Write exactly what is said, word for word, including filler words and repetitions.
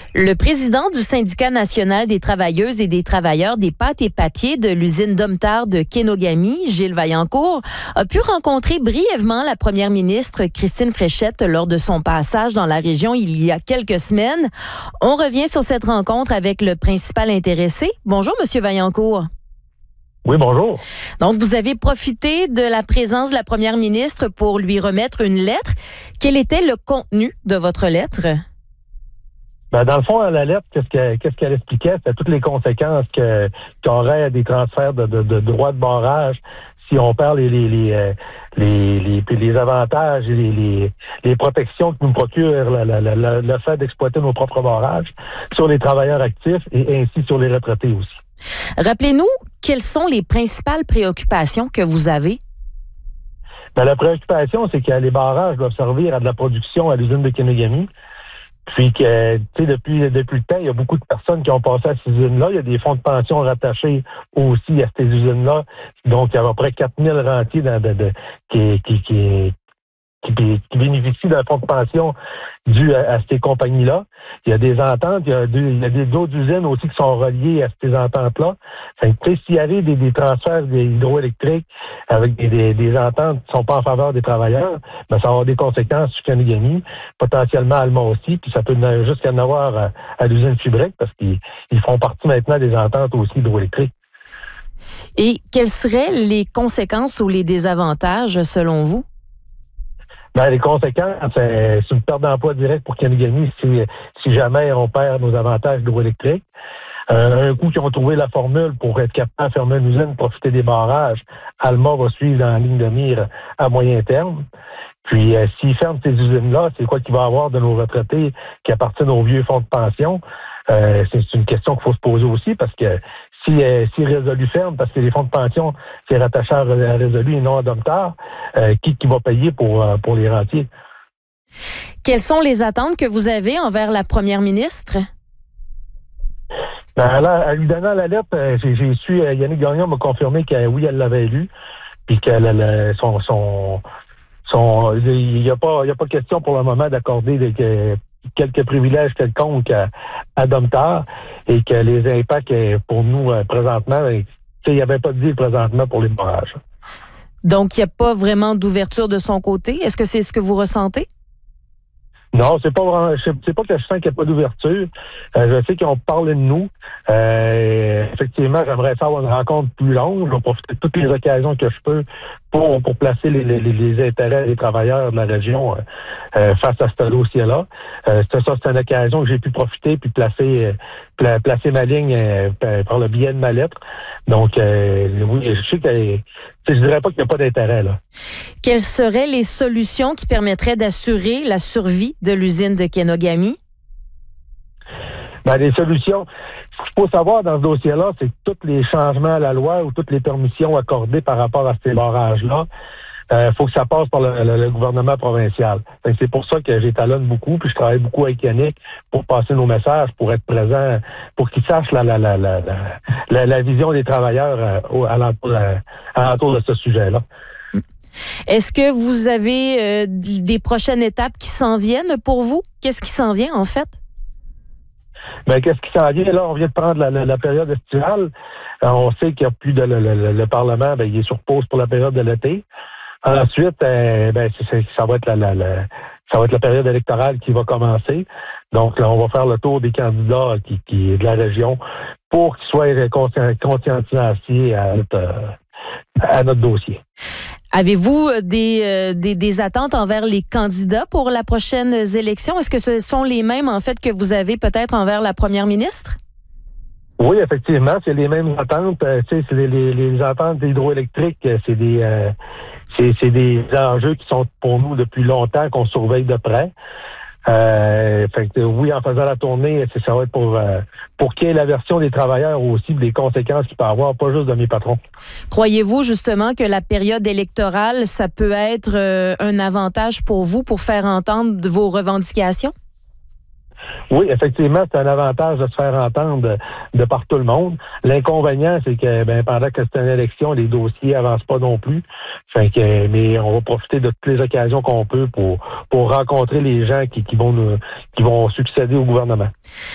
Le président du Syndicat national des travailleuses et des travailleurs des pâtes et papiers de l'usine Domtar de Kenogami, Gilles Vaillancourt, a pu rencontrer brièvement la première ministre Christine Fréchette lors de son passage dans la région il y a quelques semaines. On revient sur cette rencontre avec le principal intéressé. Bonjour, Monsieur Vaillancourt. Oui, bonjour. Donc, vous avez profité de la présence de la première ministre pour lui remettre une lettre. Quel était le contenu de votre lettre? Ben, dans le fond, la lettre, qu'est-ce qu'elle, qu'est-ce qu'elle expliquait? C'était toutes les conséquences que, qu'aurait des transferts de, de, de droits de barrage si on perd les, les, les, les, les, les avantages et les, les, les protections que nous procure la, la, la, le fait d'exploiter nos propres barrages sur les travailleurs actifs et ainsi sur les retraités aussi. Rappelez-nous, quelles sont les principales préoccupations que vous avez? Ben, la préoccupation, c'est que les barrages doivent servir à de la production à l'usine de Kenogami. Puis que, tu sais, depuis, depuis le temps, il y a beaucoup de personnes qui ont passé à ces usines-là. Il y a des fonds de pension rattachés aussi à ces usines-là. Donc, il y a à peu près quatre mille rentiers dans, de, de, qui, qui, qui, qui, qui bénéficient d'un fonds de pension dû à, à ces compagnies-là. Il y a des ententes, il y a, deux, il y a des, d'autres usines aussi qui sont reliées à ces ententes-là. Fait que, tu sais, s'il y avait des, des transferts hydroélectriques avec des, des, des ententes qui ne sont pas en faveur des travailleurs, ben, ça va avoir des conséquences sur Kenogami, potentiellement à Alma aussi, puis ça peut jusqu'à en avoir à, à l'usine Fibrec parce qu'ils ils font partie maintenant des ententes aussi hydroélectriques. Et quelles seraient les conséquences ou les désavantages selon vous? Ben, les conséquences, c'est une perte d'emploi direct pour Kenogami si, si jamais on perd nos avantages hydroélectriques. Euh, un coup qu'ils ont trouvé la formule pour être capable de fermer une usine, profiter des barrages, Alma va suivre dans la ligne de mire à moyen terme. Puis, euh, s'ils ferment ces usines-là, c'est quoi qu'il va y avoir de nos retraités qui appartiennent aux vieux fonds de pension? Euh, c'est une question qu'il faut se poser aussi parce que si, euh, si Résolu ferme, parce que les fonds de pension, c'est rattaché à Résolu et non à Domtar, euh, qui, qui va payer pour, euh, pour les rentiers? Quelles sont les attentes que vous avez envers la première ministre? Ben, là, en lui donnant la lettre, euh, j'ai, j'ai su, euh, Yannick Gagnon m'a confirmé que oui, elle l'avait lu, puis que la, la, son, son, son, il n'y a pas, il y a pas question pour le moment d'accorder des, que, quelques privilèges quelconques à, à Domtar et que les impacts pour nous euh, présentement, il n'y avait pas de deal présentement pour les barrages. Donc, il n'y a pas vraiment d'ouverture de son côté. Est-ce que c'est ce que vous ressentez? Non, c'est pas c'est pas que je sens qu'il n'y a pas d'ouverture. Euh, je sais qu'ils ont parlé de nous. Euh, effectivement, j'aimerais ça avoir une rencontre plus longue. Je vais profiter de toutes les occasions que je peux pour, pour placer les, les, les intérêts des travailleurs de la région euh, face à ce dossier-là. Euh, c'est ça, c'est une occasion que j'ai pu profiter puis placer euh, placer ma ligne euh, par le biais de ma lettre. Donc, euh, oui, je sais que je dirais pas qu'il n'y a pas d'intérêt, là. Quelles seraient les solutions qui permettraient d'assurer la survie de l'usine de Kenogami? Ben, les solutions, ce qu'il faut savoir dans ce dossier-là, c'est que tous les changements à la loi ou toutes les permissions accordées par rapport à ces barrages-là, il euh, faut que ça passe par le, le, le gouvernement provincial. Fait que c'est pour ça que j'étalonne beaucoup, puis je travaille beaucoup avec Yannick pour passer nos messages, pour être présent, pour qu'ils sachent la, la, la, la, la, la vision des travailleurs euh, à, l'entour, à l'entour de ce sujet-là. Est-ce que vous avez euh, des prochaines étapes qui s'en viennent pour vous? Qu'est-ce qui s'en vient, en fait? Ben, qu'est-ce qui s'en vient? Là, on vient de prendre la, la, la période estivale. Euh, on sait qu'il n'y a plus de le, le, le Parlement, ben, il est sur pause pour la période de l'été. Ensuite, euh, ben, c'est, c'est, ça va être la, la, la, ça va être la période électorale qui va commencer. Donc, là, on va faire le tour des candidats qui, qui de la région pour qu'ils soient conscientisés à notre, à notre dossier. Avez-vous des, euh, des, des attentes envers les candidats pour la prochaine élection? Est-ce que ce sont les mêmes, en fait, que vous avez peut-être envers la première ministre? Oui, effectivement, c'est les mêmes attentes. Euh, tu sais, c'est les, les, les attentes hydroélectriques, c'est des, euh, c'est, c'est des enjeux qui sont pour nous depuis longtemps qu'on surveille de près. Euh, fait que, oui, en faisant la tournée, c'est, ça va être pour euh, pour qu'il y ait la version des travailleurs aussi, des conséquences qu'il peut avoir, pas juste de mes patrons. Croyez-vous justement que la période électorale, ça peut être euh, un avantage pour vous pour faire entendre vos revendications? Oui, effectivement, c'est un avantage de se faire entendre de, de par tout le monde. L'inconvénient, c'est que ben, pendant que c'est une élection, les dossiers avancent pas non plus. Fait que, mais on va profiter de toutes les occasions qu'on peut pour pour rencontrer les gens qui, qui vont nous, qui vont succéder au gouvernement.